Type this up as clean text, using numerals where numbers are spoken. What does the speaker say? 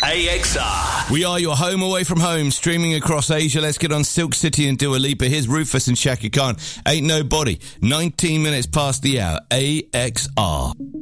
AXR. We are your home away from home, streaming across Asia. Let's get on Silk City and Dua Lipa. Here's Rufus and Shaka Khan. Ain't Nobody. 19 minutes past the hour. AXR.